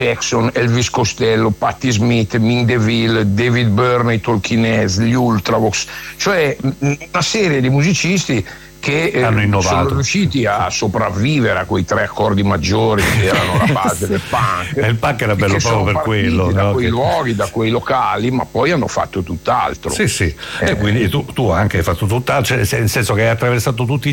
Jackson, Elvis Costello, Patti Smith, Ming DeVille, David Byrne, i Talking Heads, gli Ultravox, cioè una serie di musicisti che sono riusciti a sopravvivere a quei 3 accordi maggiori che erano la base del punk. E il punk era bello proprio per quello, da no? quei luoghi, da quei locali, ma poi hanno fatto tutt'altro. Sì. E quindi tu anche hai fatto tutt'altro, cioè, nel senso che hai attraversato tutti